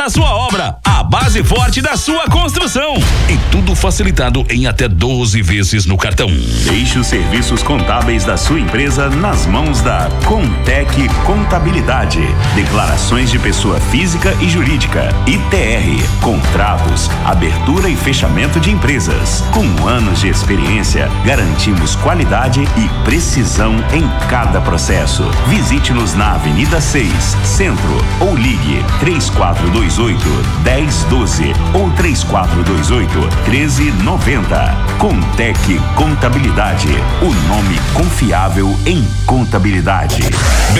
para a sua obra, a base forte da sua construção. E tudo facilitado em até 12 vezes no cartão. Deixe os serviços contábeis da sua empresa nas mãos da Contec Contabilidade. Declarações de pessoa física e jurídica, ITR, contratos, abertura e fechamento de empresas. Com anos de experiência, garantimos qualidade e precisão em cada processo. Visite-nos na Avenida 6, Centro, ou ligue 3428-1012 ou 3428-1390. Contec Contabilidade, o nome confiável em contabilidade.